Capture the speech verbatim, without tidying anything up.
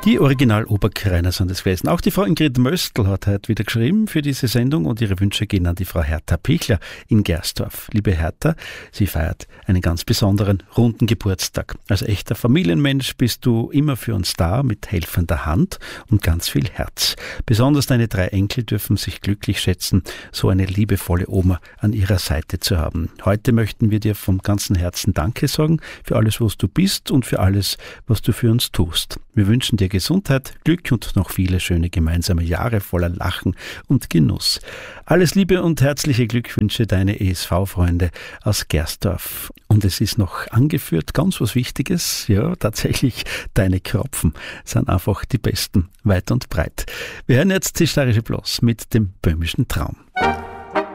Die Original-Oberkreiner sind es gewesen. Auch die Frau Ingrid Möstl hat heute wieder geschrieben für diese Sendung und ihre Wünsche gehen an die Frau Hertha Pichler in Gersdorf. Liebe Hertha, sie feiert einen ganz besonderen runden Geburtstag. Als echter Familienmensch bist du immer für uns da mit helfender Hand und ganz viel Herz. Besonders deine drei Enkel dürfen sich glücklich schätzen, so eine liebevolle Oma an ihrer Seite zu haben. Heute möchten wir dir vom ganzen Herzen Danke sagen für alles, was du bist und für alles, was du für uns tust. Wir wünschen dir Gesundheit, Glück und noch viele schöne gemeinsame Jahre voller Lachen und Genuss. Alles Liebe und herzliche Glückwünsche, deine E S V-Freunde aus Gersdorf. Und es ist noch angeführt, ganz was Wichtiges, ja, tatsächlich, deine Kropfen sind einfach die besten, weit und breit. Wir hören jetzt die Steirische Blas mit dem böhmischen Traum.